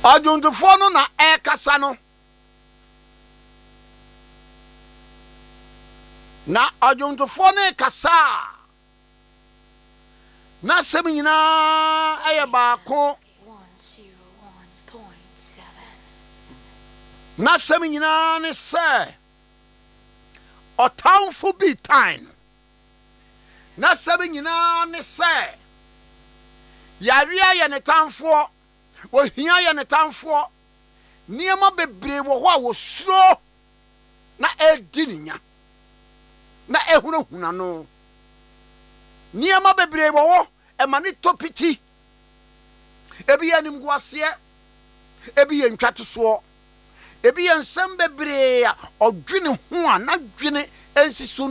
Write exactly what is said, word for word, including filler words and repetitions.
Odwuntofo no na ekasa no. Na odwuntofo no ekasa. Na sɛm nyinaa ɛyɛ baako. Na sɛm nyinaa ne sɛ ɔtamfo bi time. Na sɛm nyinaa ne sɛ yarea yɛ ne tamfoɔ, ohia yɛ ne tamfoɔ, nneɛma bebree wɔ hɔ a wɔsuro na edi ne nya na ehunahuna no. Nneɛma bebree wɔ hɔ ɛma ne topiti. Ebi yɛ nimguaseɛ, ebi yɛ ntwatosoɔ, ebi yɛ nsɛm bebree a ɔdwene ho a na dwene ensi so